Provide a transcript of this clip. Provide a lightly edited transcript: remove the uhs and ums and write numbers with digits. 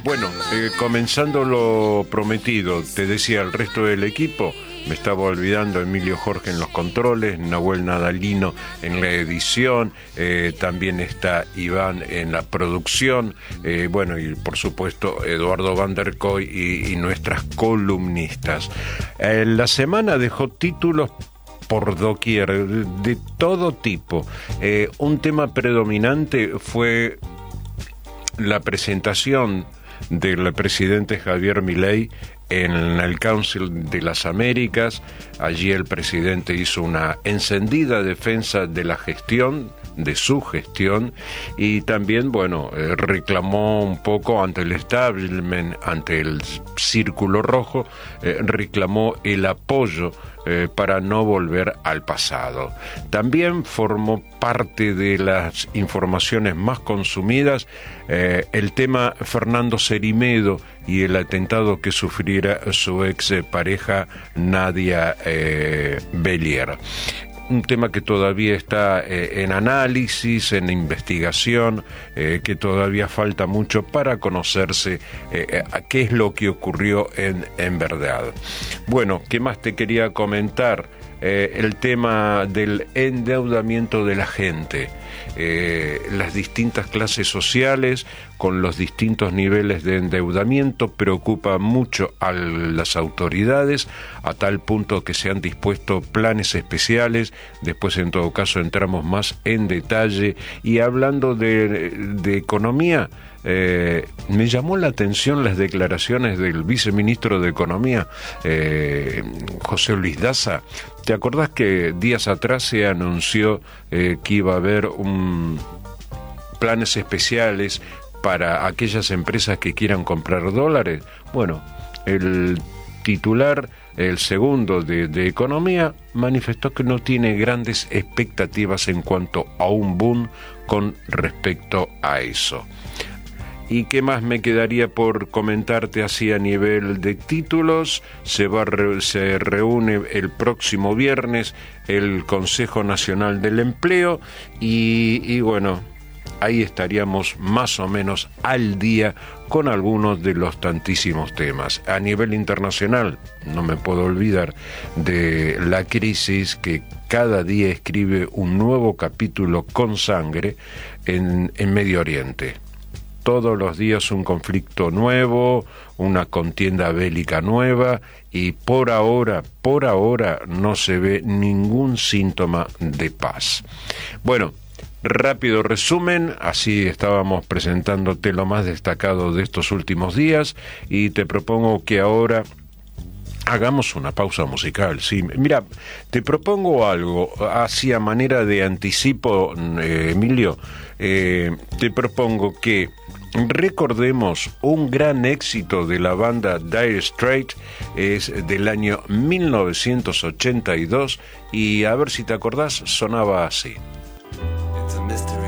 Bueno, comenzando lo prometido, te decía el resto del equipo, me estaba olvidando Emilio Jorge en los controles, Nahuel Nadalino en la edición, también está Iván en la producción, bueno, y por supuesto Eduardo Van der Koy y nuestras columnistas. La semana dejó títulos por doquier, de todo tipo. Un tema predominante fue la presentación del presidente Javier Milei en el Council de las Américas. Allí el presidente hizo una encendida defensa de la gestión, de su gestión, y también, bueno, reclamó un poco ante el establishment, ante el Círculo Rojo, reclamó el apoyo para no volver al pasado. También formó parte de las informaciones más consumidas el tema Fernando Cerimedo y el atentado que sufriera su ex pareja Nadia Bellier. Un tema que todavía está en análisis, en investigación, que todavía falta mucho para conocerse qué es lo que ocurrió en verdad. Bueno, ¿qué más te quería comentar? El tema del endeudamiento de la gente, las distintas clases sociales con los distintos niveles de endeudamiento preocupa mucho a las autoridades, a tal punto que se han dispuesto planes especiales. Después, en todo caso, entramos más en detalle. Y hablando de economía, me llamó la atención las declaraciones del viceministro de Economía, José Luis Daza. ¿Te acordás que días atrás se anunció que iba a haber planes especiales para aquellas empresas que quieran comprar dólares? Bueno, el titular, el segundo de Economía, manifestó que no tiene grandes expectativas en cuanto a un boom con respecto a eso. ¿Y qué más me quedaría por comentarte así a nivel de títulos? Se reúne el próximo viernes el Consejo Nacional del Empleo y bueno, ahí estaríamos más o menos al día con algunos de los tantísimos temas. A nivel internacional, no me puedo olvidar de la crisis que cada día escribe un nuevo capítulo con sangre en Medio Oriente. Todos los días un conflicto nuevo, una contienda bélica nueva, y por ahora no se ve ningún síntoma de paz. Bueno, rápido resumen, así estábamos presentándote lo más destacado de estos últimos días, y te propongo que ahora hagamos una pausa musical. Sí, mira, te propongo algo, así a manera de anticipo, Emilio, te propongo que recordemos un gran éxito de la banda Dire Straits, es del año 1982, y a ver si te acordás, sonaba así. It's a mystery.